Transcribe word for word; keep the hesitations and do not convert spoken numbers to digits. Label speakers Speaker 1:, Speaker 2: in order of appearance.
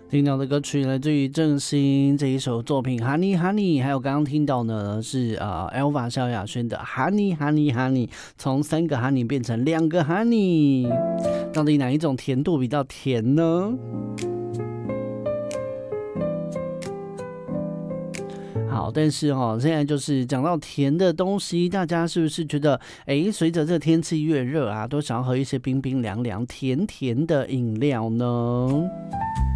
Speaker 1: 听到的歌曲来自于郑兴这一首作品 Honey Honey， 还有刚刚听到呢是呃 Elva 萧亚轩的 Honey Honey Honey， 从三个 Honey 变成两个 Honey， 到底哪一种甜度比较甜呢？好，但是哦，现在就是讲到甜的东西，大家是不是觉得，哎，随着这天气越热啊，都想要喝一些冰冰凉凉、甜甜的饮料呢？